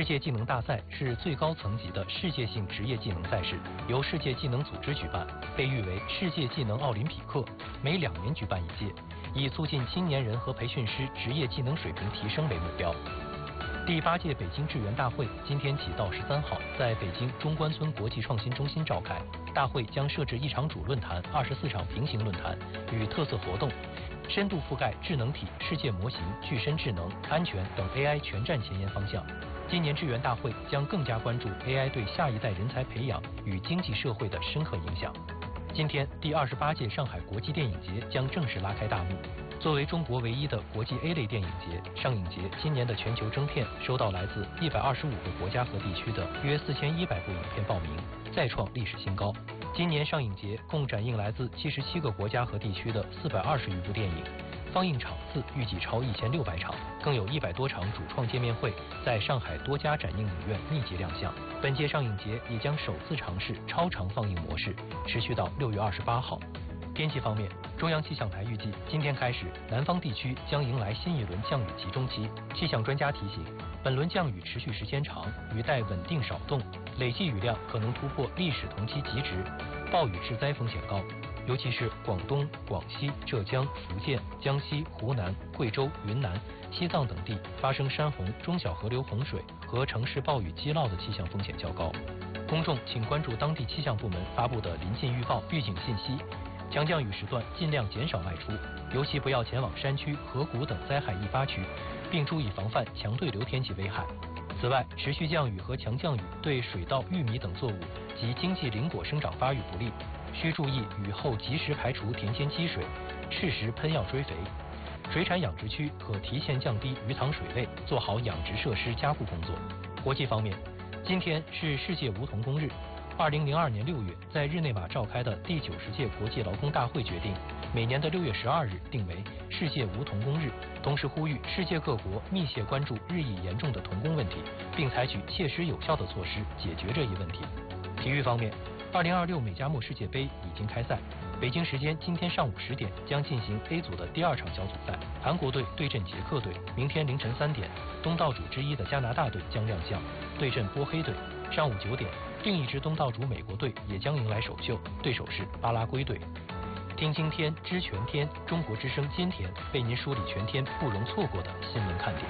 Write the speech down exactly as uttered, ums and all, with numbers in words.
世界技能大赛是最高层级的世界性职业技能赛事，由世界技能组织举办，被誉为世界技能奥林匹克，每两年举办一届，以促进青年人和培训师职业技能水平提升为目标。第八届北京智源大会今天起到十三号在北京中关村国际创新中心召开。大会将设置一场主论坛、二十四场平行论坛与特色活动，深度覆盖智能体、世界模型、具身智能、安全等 A I 全站前沿方向。今年智源大会将更加关注 A I 对下一代人才培养与经济社会的深刻影响。今天，第二十八届上海国际电影节将正式拉开大幕。作为中国唯一的国际 A 类电影节，上影节今年的全球征片收到来自一百二十五个国家和地区的约四千一百部影片报名，再创历史新高。今年上影节共展映来自七十七个国家和地区的四百二十余部电影，放映场次预计超一千六百场，更有一百多场主创见面会在上海多家展映影院密集亮相。本届上影节也将首次尝试超长放映模式，持续到六月二十八号。天气方面，中央气象台预计今天开始，南方地区将迎来新一轮降雨集中期。气象专家提醒，本轮降雨持续时间长，雨带稳定少动，累计雨量可能突破历史同期极值，暴雨致灾风险高。尤其是广东、广西、浙江、福建、江西、湖南、贵州、云南、西藏等地发生山洪、中小河流洪水和城市暴雨积涝的气象风险较高。公众请关注当地气象部门发布的临近预报、预警信息。强降雨时段尽量减少外出，尤其不要前往山区、河谷等灾害易发区，并注意防范强对流天气危害。此外，持续降雨和强降雨对水稻、玉米等作物及经济林果生长发育不利，需注意雨后及时排除田间积水，适时喷药追肥。水产养殖区可提前降低鱼塘水位，做好养殖设施加固工作。国际方面，今天是世界梧桐工日。二零零二年六月，在日内瓦召开的第九十届国际劳工大会决定，每年的六月十二日定为世界梧桐工日，同时呼吁世界各国密切关注日益严重的童工问题，并采取切实有效的措施解决这一问题。体育方面，二零二六美加墨世界杯已经开赛，北京时间今天上午十点将进行 A 组的第二场小组赛，韩国队对阵捷克队。明天凌晨三点，东道主之一的加拿大队将亮相，对阵波黑队。上午九点，另一支东道主美国队也将迎来首秀，对手是巴拉圭队。听今天知全天，中国之声今天为您梳理全天不容错过的新闻看点。